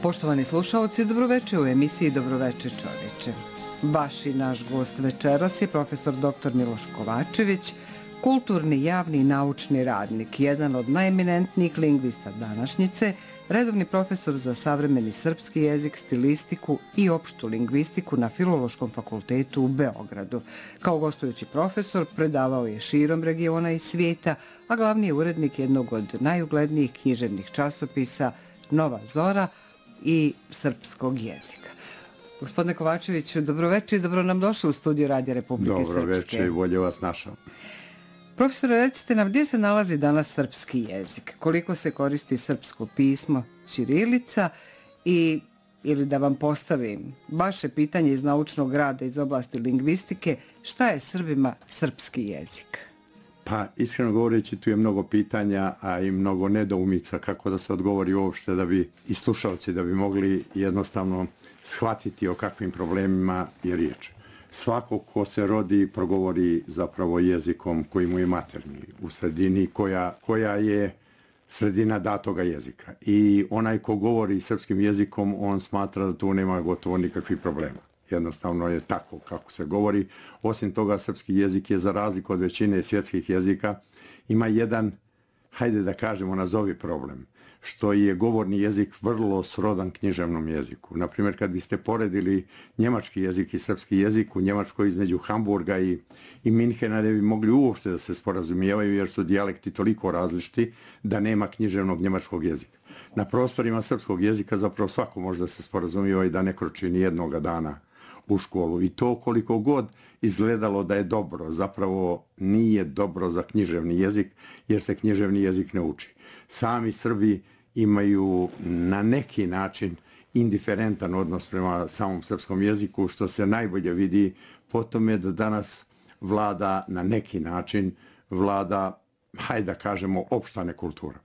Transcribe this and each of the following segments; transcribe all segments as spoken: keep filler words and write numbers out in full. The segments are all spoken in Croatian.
Poštovani slušalci, dobroveče u emisiji Dobroveče čovječe. Baš i naš gost večeras je profesor doktor Miloš Kovačević, kulturni, javni i naučni radnik, jedan od najeminentnijih lingvista današnjice, redovni profesor za savremeni srpski jezik, stilistiku i opštu lingvistiku na Filološkom fakultetu u Beogradu. Kao gostujući profesor predavao je širom regiona i svijeta, a glavni je urednik jednog od najuglednijih književnih časopisa Nova Zora i srpskog jezika. Gospodine Kovačeviću, dobroveče i dobro nam došli u studiju Radija Republike Srpske. Dobroveče i bolje vas našao. Profesore, recite nam gdje se nalazi danas srpski jezik, koliko se koristi srpsko pismo, ćirilica i, ili da vam postavim vaše pitanje iz naučnog rada iz oblasti lingvistike, šta je Srbima srpski jezik? Pa, iskreno govoreći, tu je mnogo pitanja, a i mnogo nedoumica kako da se odgovori uopšte da bi i slušalci da bi mogli jednostavno shvatiti o kakvim problemima je riječ. Svako ko se rodi progovori zapravo jezikom koji mu je materni, u sredini koja, koja je sredina datoga jezika. I onaj ko govori srpskim jezikom, on smatra da tu nema gotovo nikakvih problema. Jednostavno je tako kako se govori. Osim toga, srpski jezik je za razliku od većine svjetskih jezika, ima jedan, hajde da kažemo, nazovi problem, što je govorni jezik vrlo srodan književnom jeziku. Naprimjer, kad biste poredili njemački jezik i srpski jezik, u Njemačkoj između Hamburga i, i Minhena ne bi mogli uopšte da se sporazumijevaju jer su dijalekti toliko različiti da nema književnog njemačkog jezika. Na prostorima srpskog jezika zapravo svako može da se sporazumijeva i da ne kroči ni jednoga dana u školu. I to koliko god izgledalo da je dobro, zapravo nije dobro za književni jezik jer se književni jezik ne uči. Sami Srbi imaju na neki način indiferentan odnos prema samom srpskom jeziku, što se najbolje vidi po tome da danas vlada na neki način, vlada, hajde da kažemo, opšta nekultura.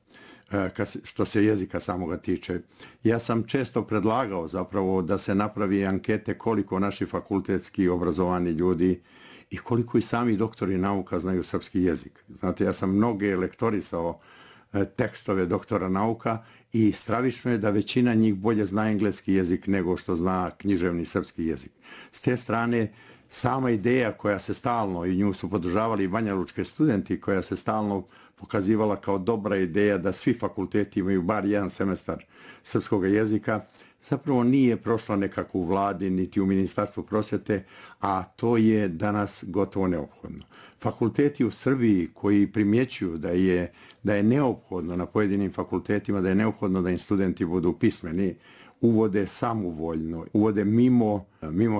Što se jezika samoga tiče. Ja sam često predlagao zapravo da se napravi ankete koliko naši fakultetski obrazovani ljudi i koliko i sami doktori nauka znaju srpski jezik. Znate, ja sam mnoge lektorisao tekstove doktora nauka i stravično je da većina njih bolje zna engleski jezik nego što zna književni srpski jezik. S te strane, sama ideja koja se stalno, i nju su podržavali i banjalučke studenti, koja se stalno pokazivala kao dobra ideja da svi fakulteti imaju bar jedan semestar srpskog jezika, zapravo nije prošla nekako u vladi niti u Ministarstvu prosvjete, a to je danas gotovo neophodno. Fakulteti u Srbiji koji primjećuju da je, da je neophodno na pojedinim fakultetima, da je neophodno da im studenti budu pismeni, uvode samovoljno, uvode mimo, mimo